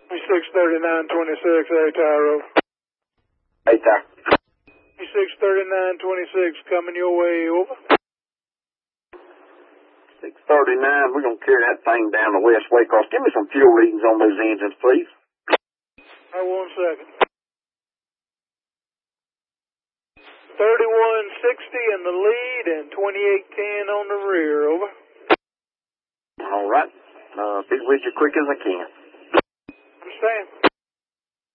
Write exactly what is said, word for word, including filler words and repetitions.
six thirty-nine twenty-six, A-Tower, over. A-Tower. six thirty-nine twenty-six, coming your way, over. six thirty-nine, we're going to carry that thing down the west way across. Give me some fuel readings on those engines, please. All right, one second. thirty-one sixty in the lead and twenty-eight ten on the rear, over. All right. Uh, be with you quick as I can. Understand.